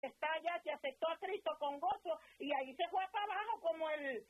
está allá, se aceptó a Cristo con gozo, y ahí se fue para abajo como el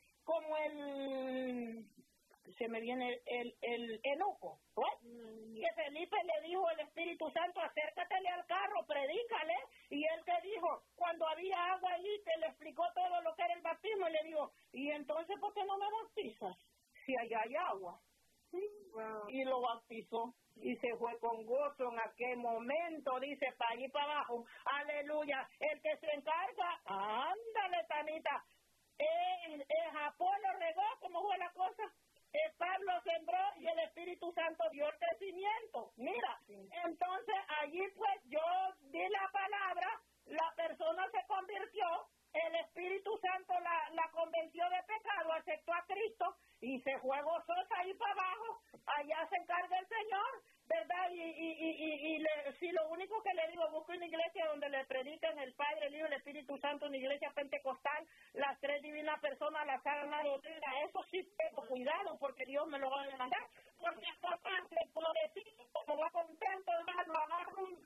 se me viene el eunuco, que Felipe le dijo al Espíritu Santo, acércatele al carro, predícale, y él te dijo, cuando había agua allí, te le explicó todo lo que era el bautismo, y le dijo, y entonces, ¿por qué no me bautizas? Si allá hay agua. Wow. Y lo bautizó, y se fue con gozo en aquel momento, dice, para allí para abajo, aleluya, el que se encarga, ándale, Tanita, Apolo regó, ¿cómo fue la cosa? Pablo sembró y el Espíritu Santo dio el crecimiento. Mira, entonces allí pues yo di la palabra, la persona se convirtió, el Espíritu Santo la convenció de pecado, aceptó a Cristo y se fue gozosa ahí para abajo. Allá se encarga el Señor, ¿verdad? Si lo único que le digo, busco una iglesia donde le prediquen el Padre, el Hijo y el Espíritu Santo, una iglesia pentecostal, las tres divinas personas, las hagan la doctrina. Eso sí tengo cuidado porque Dios me lo va a demandar. Porque esta parte, pobrecito, como va contento, hermano, agarra un...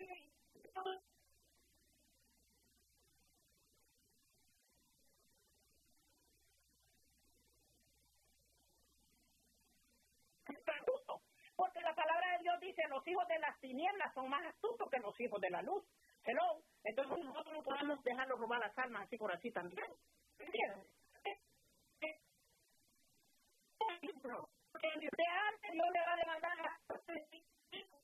Porque la palabra de Dios dice, los hijos de las tinieblas son más astutos que los hijos de la luz. Hello. Entonces nosotros no podemos dejarlos robar las almas así por así también. ¿Entiendes? De antes Dios le va a demandar